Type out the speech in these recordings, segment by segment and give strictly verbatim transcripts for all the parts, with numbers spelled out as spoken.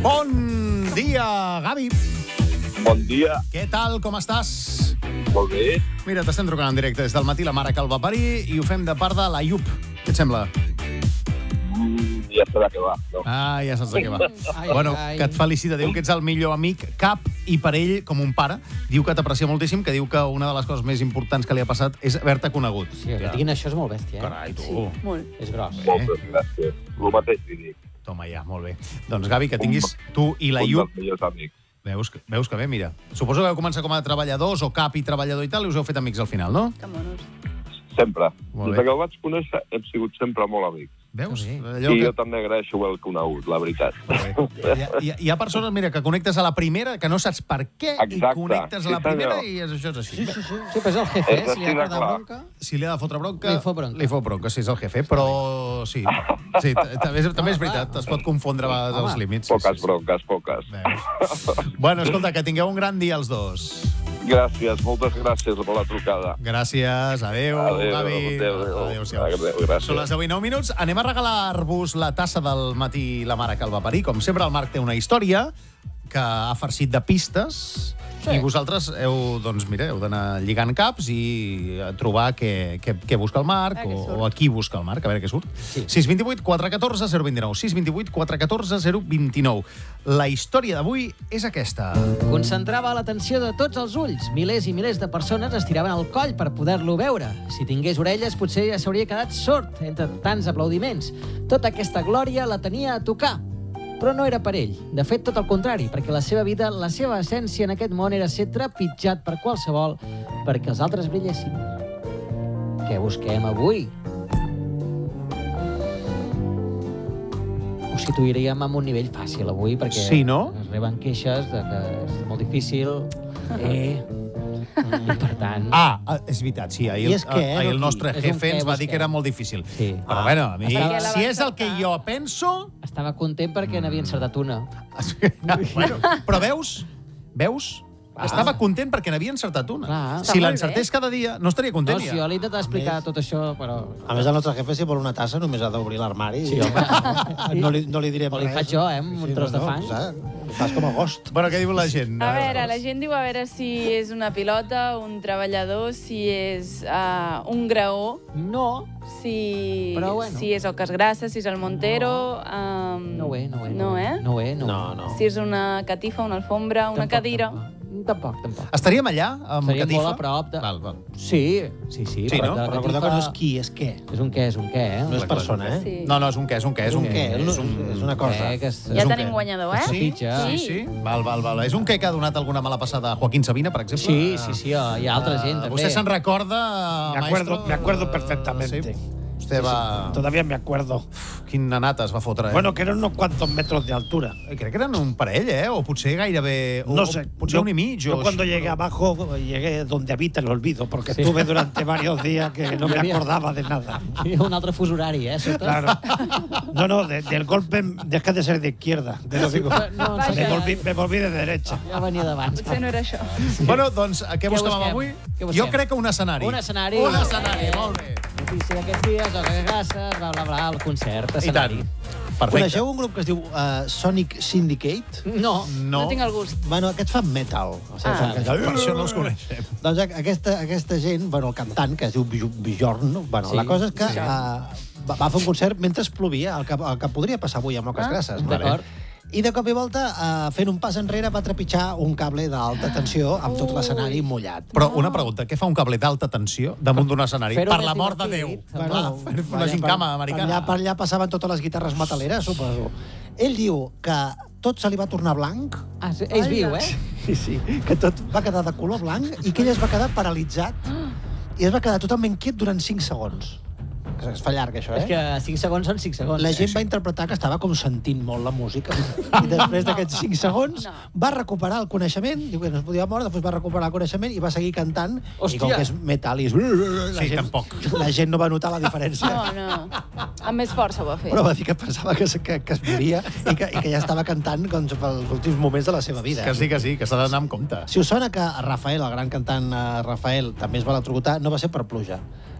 Bon dia, Gavi. Bon dia. Què tal, com estàs? Molt bé. Mira, t'estem trucant en directe des del matí la mare que el va parir i ho fem de part de l'Ayub. Què et sembla? Mm, ja sé de què va. No? Ah, ja saps de què va. Ai, Bueno, ai. que et felicita, diu que ets el millor amic cap i per ell, com un pare. Diu que t'aprecia moltíssim, que diu que una de les coses més importants que li ha passat és haver-te conegut. Sí, que diguin això és molt bèstia, eh? Carai, tu. Sí, molt. És gros. Bé. Moltes gràcies. El mateix li dic. Toma ja, molt bé. Doncs, Gavi, que tinguis tu i Un l'Ayub... dels millors amics. Veus, que- veus que bé, mira. Suposo que vau començar com a treballadors o cap i treballador i tal, i us heu fet amics al final, no? Que monos. Sempre. Molt Des bé. que el vaig conèixer hem sigut sempre molt amics. Veus? Que bé. Allò I que... jo també agraeixo el conegut, la veritat. Molt bé. Hi ha, hi, ha, hi ha persones, mira, que connectes a la primera, que no saps per què, Exacte. i connectes a la Sí, primera senyor. i és, això és així. Sí, sí, sí. Sí, però és el jefe, És eh? Si li així ha de de clar. bronca... Si li ha de fotre bronca... Li fot bronca. Li fot bronca, sí, és el jefe, però sí. Sí, t- també és, també és veritat, es pot confondre a vegades els Home, límits. Sí, Poques sí, sí. bronques, poques. Veus? Bueno, escolta, que tingueu un gran dia els dos. Gràcies, moltes gràcies per la trucada. Gràcies, adeu, Adéu, Gavi. adéu, adéu. Adéu-siau. Adéu, gràcies. Són les deu i nou minuts. Anem a regalar-vos la tassa del matí la mare que el va parir. Com sempre, el Marc té una història que ha farcit de pistes Sí. i vosaltres heu, doncs, mira, heu d'anar lligant caps i a trobar què, què, què busca el Marc Ah, què o, surt. o a qui busca el Marc, a veure què surt. Sí. sis dos vuit quatre un quatre zero dos nou. sis dos vuit quatre un quatre zero dos nou. La història d'avui és aquesta. Concentrava l'atenció de tots els ulls. Milers i milers de persones estiraven el coll per poder-lo veure. Si tingués orelles, potser ja s'hauria quedat sord entre tants aplaudiments. Tota aquesta glòria la tenia a tocar. Però no era per ell. De fet, tot el contrari, perquè la seva vida, la seva essència en aquest món era ser trepitjat per qualsevol perquè els altres brillessin. Què busquem avui? Ho situaríem en un nivell fàcil avui, perquè Sí, no? es reben queixes de que és molt difícil. Eh, I per tant... Ah, ah, és veritat, sí. Ahir, I és què, ahir el Rocky? nostre És un jefe què ens va dir busquem. que era molt difícil. Sí. Però bueno, a mi, Perquè la si va és el que encertar. jo penso... Estava content perquè n'havia encertat una. bueno, però veus? Veus? Estava content perquè n'havia encertat una. Clar. Si Està molt l'encertés cada dia, no estaria No, content si ja. jo l'he intentat explicar tot això, però... A més, el nostre jefe, si vol una tassa, només ha d'obrir l'armari. Sí, i home. no, li, no li direm O li res. faig jo, eh, amb un tros de fang. saps? Fas com a agost. Bueno, què diu la gent? A veure, la gent diu a veure si és una pilota, un treballador, si és uh, un graó, No, si, Però bueno. si és Oques Grasses, si és el Montero... Um, no ho és, no ho és. No, eh? No ho és, no. No, no. Si és una catifa, una alfombra, una Tampoc, cadira... Tampoc, tampoc. tampoc. Estaríem allà, amb Estaríem catifa? molt a prop de- Val, val. Sí, sí, sí. Sí, però no? de la Però recordeu catifa- que no és qui, és què. És un què, és un què, eh? No és persona, eh? Sí. No, no, és un què, és un què. És un què, és és, un, és una cosa. Què, que és... Ja un tenim què. guanyador, eh? Sí, Pitja. sí, sí. Val, val, val. És un què que ha donat alguna mala passada a Joaquín Sabina, per exemple? Sí, sí, sí, hi ha altra gent, Eh, també. Vostè se'n recorda, Me acuerdo, maestro? me acuerdo perfectamente. Sí. Usted va... Todavía me acuerdo. Quina nata es va fotre, eh? Bueno, que eran unos cuantos metros de altura. Eh, Crec que eren un parell, eh? O potser gairebé... O, No sé. o potser un i mig. Yo o cuando així, llegué però- abajo, llegué donde habita el olvido, porque Sí. estuve durante varios días que no me acordaba de nada. Sí, un altre fus horari, eh? Sota. Claro. No, no, de- del golpe dejé de ser de izquierda. Te lo digo. No, Vaja. Me volví, me volví de derecha. Ja venia d'abans. Potser no era això. Bueno, doncs, què busquem busquem? avui? Què busquem? Jo crec que un escenari. Un escenari. Un escenari, molt bé. Notícia d'aquests dies, Oques Grasses, bla, bla, bla, el concert, I tant. escenari. Perfecte. Coneixeu un grup que es diu uh, Sonic Syndicate? No. No, No tinc el gust. Bueno, aquests fan metal. O sigui, Ah. fan per aquells- això no els coneixem. Doncs a- aquesta, aquesta gent, bueno, el cantant, que es diu Bj- Bjorn, bueno, Sí, la cosa és que sí. uh, va, va fer un concert mentre plovia, el que, el que podria passar avui amb Oques Ah. Grasses. D'acord. I de cop i volta, uh, fent un pas enrere, va trepitjar un cable d'alta tensió amb tot Ui. l'escenari mullat. Però una pregunta, què fa un cable d'alta tensió damunt d'un escenari? Fer-ho Per més l'amor de Déu. divertit. Clar, Bueno, fer una allà gincama per- americana. Per allà, per allà passaven totes les guitarres metaleres, suposo. Ell diu que tot se li va tornar blanc, Ah, sí, és viu, eh? sí, sí, que tot va quedar de color blanc i que ell es va quedar paralitzat i es va quedar totalment quiet durant cinc segons. Que es fa llarg, això, eh? És que cinc segons són cinc segons. La eh? gent va interpretar que estava com sentint molt la música. I després d'aquests cinc segons No. va recuperar el coneixement, diu que no es podia moure, després va recuperar el coneixement i va seguir cantant. Hòstia. I com que és metal i és... La Sí, gent, tampoc. La gent no va notar la diferència. No, no. Amb més força ho va fer. Però va dir que pensava que, es- que, que es moria i que, i que ja estava cantant doncs, pels últims moments de la seva vida. Que sí, que sí, que s'ha d'anar amb compte. Si us sona que Rafael, el gran cantant eh, Rafael, també es va electrocutar, no va ser per pluja.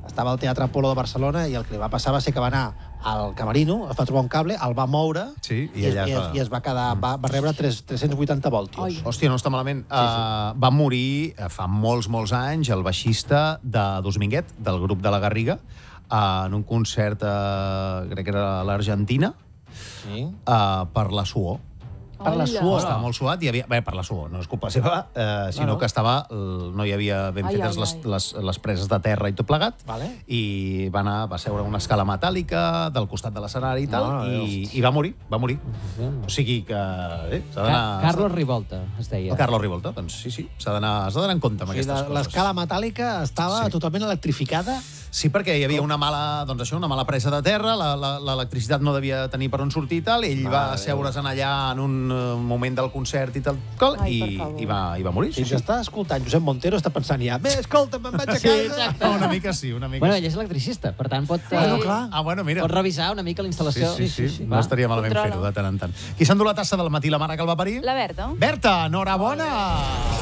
estava al Teatre Apolo de Barcelona i el que li va passar va ser que va anar al camerino, es va trobar un cable, el va moure Sí, i i, es, allà i, es es, va- i es va quedar, va, va rebre tres-cents vuitanta voltius. Hòstia, no està malament. Sí, sí. Uh, va morir uh, fa molts, molts anys el baixista de Dominguet, del grup de la Garriga, uh, en un concert, uh, crec que era a l'Argentina, Sí. uh, per la suor. Per la suor. Estava molt suat, hi havia... Bé, per la suor, no és culpa seva, eh, sinó No, no. que estava... l- no hi havia ben Ai, fetes ai, les, ai. les, les preses de terra i tot plegat, Vale. i va anar, va seure una escala metàl·lica del costat de l'escenari i tal, No, no, i, i va morir, va morir. O sigui que... Eh, s'ha Ca d'anar... Carlos Rivolta, es deia. El Carlos Rivolta, doncs sí, sí, s'ha d'anar s'ha d'anar en compte amb O sigui, aquestes coses. l'escala metàl·lica estava Sí. totalment electrificada. Sí, perquè hi havia una mala, doncs això, una mala presa de terra, la- la- l'electricitat no devia tenir per on sortir i tal, i ell Mare va de seure's en allà en un eh, moment del concert i tal, tal Ai, per i, favor. i, va, i va morir. Si ens està escoltant Josep Montero, està pensant ja, bé, escolta, me'n vaig a Sí, casa. exacte. Una mica sí, una mica Bueno, sí. ell és electricista, per tant pot, eh, Bueno, clar. Ah, bueno, mira. pot revisar una mica la Sí, instal·lació. sí, sí, sí. No Va. estaria malament Controla. fer-ho de tant en tant. Qui s'endú la tassa del matí la mare que el va parir? La Berta. Berta, enhorabona!